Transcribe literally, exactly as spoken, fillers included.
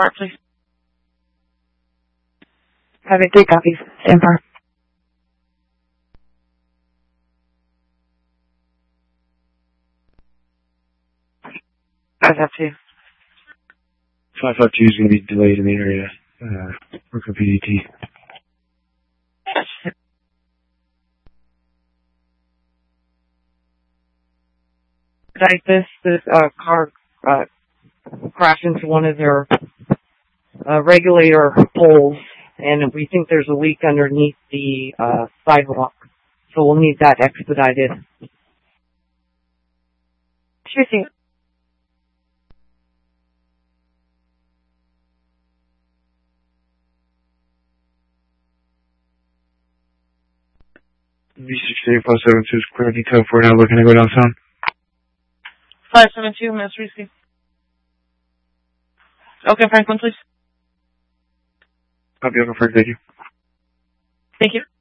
part, please. Having three copies. Stand par. five five two. five five two is going to be delayed in the area. Uh, work on P D T. Like this, this uh, car uh, crashed into one of their uh, regulator poles, and we think there's a leak underneath the uh, sidewalk, so we'll need that expedited. Sure thing. V six eight five seven two is clear detail for now. Looking to go downtown. five seven two, Mass Risky. Okay, Franklin, please. Copy, Uncle Frank. Thank you. Thank you.